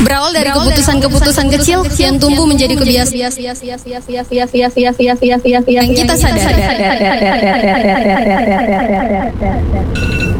berawal dari keputusan-keputusan kecil yang tumbuh menjadi kebiasaan yang kita sadar.